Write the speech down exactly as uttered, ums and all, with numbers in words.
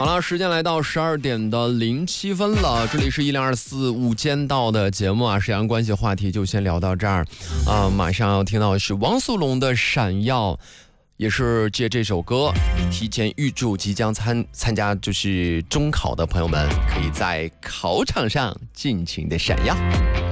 好了，时间来到十二点的零七分了，这里是一零二四午间道的节目啊，沈阳关系话题就先聊到这儿啊、呃，马上要听到的是汪苏泷的《闪耀》，也是借这首歌提前预祝即将参参加就是中考的朋友们，可以在考场上尽情的闪耀。